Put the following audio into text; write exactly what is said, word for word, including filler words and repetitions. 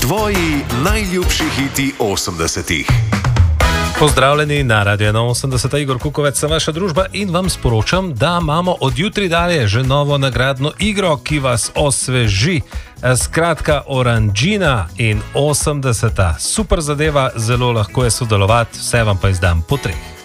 Tvoji najljubši hiti osemdesetih. Pozdravljeni na Radio ena osemdeset, Igor Kukovec, sem vaša družba in vam sporočam, da imamo od jutri dalje že novo nagradno igro, ki vas osveži. Skratka, Oranžina in osemdeseta. Super zadeva, zelo lahko je sodelovati, vse vam pa izdam po treh.